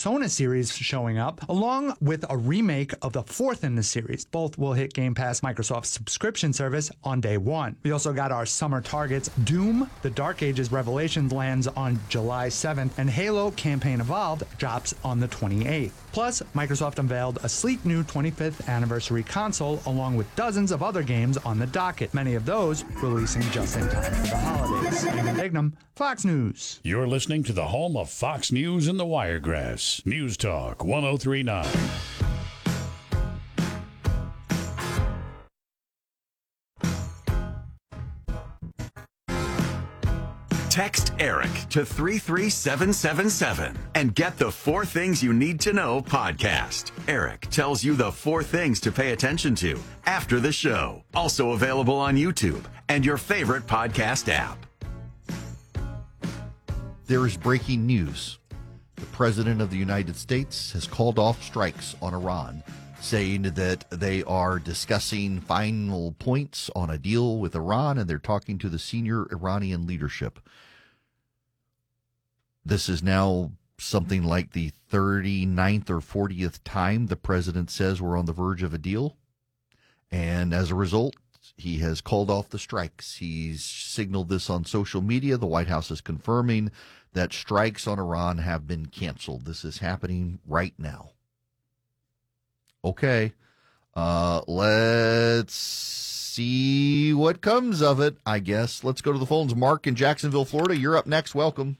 Persona series showing up, along with a remake of the fourth in the series. Both will hit Game Pass Microsoft's subscription service on day one. We also got our summer targets. Doom, The Dark Ages Revelations lands on July 7th, and Halo Campaign Evolved drops on the 28th. Plus, Microsoft unveiled a sleek new 25th anniversary console, along with dozens of other games on the docket, many of those releasing just in time for the holidays. Eamon Dignam, Fox News. You're listening to the home of Fox News and the Wiregrass. News Talk 1039. Text Eric to 33777 and get the 4 Things You Need to Know podcast. Eric tells you the 4 things to pay attention to after the show. Also available on YouTube and your favorite podcast app. There is breaking news. The President of the United States has called off strikes on Iran, saying that they are discussing final points on a deal with Iran and they're talking to the senior Iranian leadership. This is now something like the 39th or 40th time the president says we're on the verge of a deal. And as a result, he has called off the strikes. He's signaled this on social media. The White House is confirming that strikes on Iran have been canceled. This is happening right now. Okay, let's see what comes of it, I guess. Let's go to the phones. Mark in Jacksonville, Florida. You're up next. Welcome.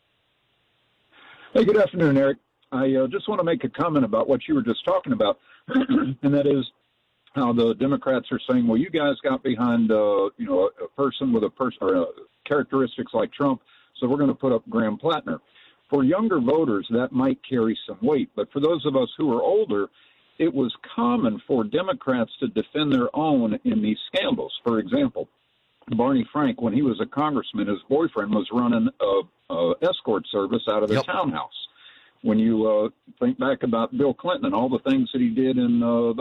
Hey, good afternoon, Eric. I just want to make a comment about what you were just talking about, and that is how the Democrats are saying, well, you guys got behind, a person with characteristics like Trump, so we're going to put up Graham Plattner. For younger voters, that might carry some weight, but for those of us who are older, it was common for Democrats to defend their own in these scandals. For example, Barney Frank, when he was a congressman, his boyfriend was running a escort service out of the townhouse. When you think back about Bill Clinton and all the things that he did in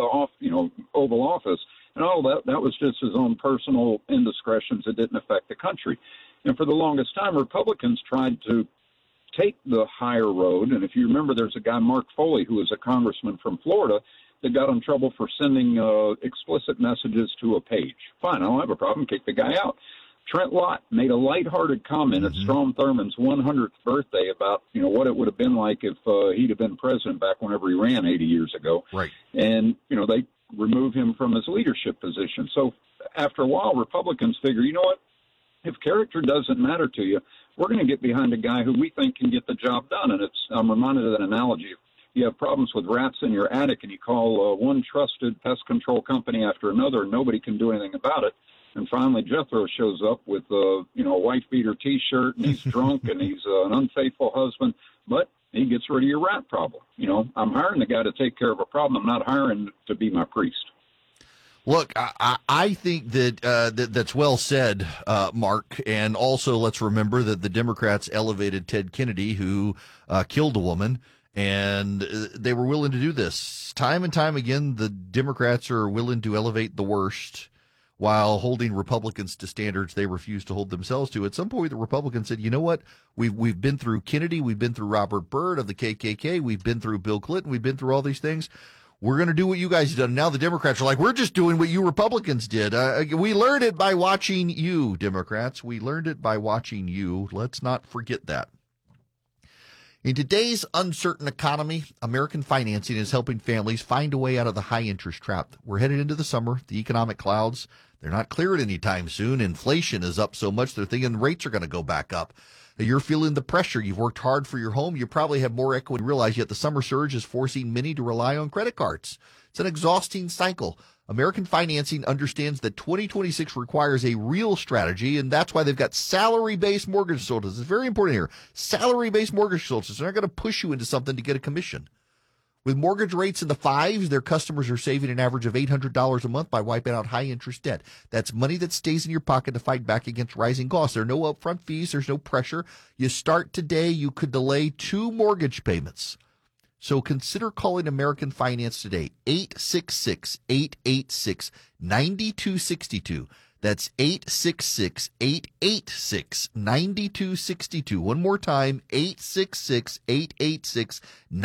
the Oval Office, and all that was just his own personal indiscretions that didn't affect the country. And for the longest time, Republicans tried to take the higher road. And if you remember, there's a guy, Mark Foley, who was a congressman from Florida, that got in trouble for sending explicit messages to a page. Fine, I don't have a problem. Kick the guy out. Trent Lott made a lighthearted comment at Strom Thurmond's 100th birthday about, what it would have been like if he'd have been president back whenever he ran 80 years ago. Right. And, they remove him from his leadership position. So after a while, Republicans figure, you know what? If character doesn't matter to you, we're going to get behind a guy who we think can get the job done. And I'm reminded of that analogy. If you have problems with rats in your attic and you call one trusted pest control company after another, and nobody can do anything about it. And finally, Jethro shows up with a wife beater T-shirt, and he's drunk, and he's an unfaithful husband, but he gets rid of your rat problem. I'm hiring the guy to take care of a problem. I'm not hiring to be my priest. Look, I think that that's well said, Mark. And also, let's remember that the Democrats elevated Ted Kennedy, who killed a woman, and they were willing to do this. Time and time again, the Democrats are willing to elevate the worst while holding Republicans to standards they refuse to hold themselves to. At some point, the Republicans said, you know what? We've been through Kennedy. We've been through Robert Byrd of the KKK. We've been through Bill Clinton. We've been through all these things. We're going to do what you guys have done. Now the Democrats are like, we're just doing what you Republicans did. We learned it by watching you, Democrats. We learned it by watching you. Let's not forget that. In today's uncertain economy, American Financing is helping families find a way out of the high-interest trap. We're headed into the summer. The economic clouds, they're not cleared anytime soon. Inflation is up so much, they're thinking rates are going to go back up. You're feeling the pressure. You've worked hard for your home. You probably have more equity than you realize, yet the summer surge is forcing many to rely on credit cards. It's an exhausting cycle. American Financing understands that 2026 requires a real strategy, and that's why they've got salary-based mortgage consultants. It's very important here. Salary-based mortgage consultants. They're not going to push you into something to get a commission. With mortgage rates in the fives, their customers are saving an average of $800 a month by wiping out high-interest debt. That's money that stays in your pocket to fight back against rising costs. There are no upfront fees. There's no pressure. You start today, you could delay 2 mortgage payments. So consider calling American Finance today, 866-886-9262. That's 866-886-9262. One more time, 866-886-9262.